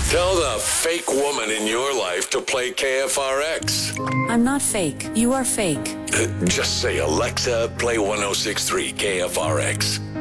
Tell the fake woman in your life to play KFRX. I'm not fake. You are fake. Just say, Alexa, play 106.3 KFRX.